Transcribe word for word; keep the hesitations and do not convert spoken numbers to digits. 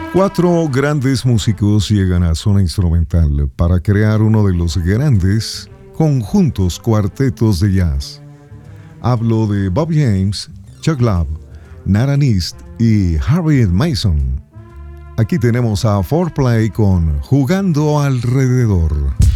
Cuatro grandes músicos llegan a Zona Instrumental para crear uno de los grandes conjuntos cuartetos de jazz. Hablo de Bob James, Chuck Love, Nathan East y Harriet Mason. Aquí tenemos a four play con Jugando Alrededor.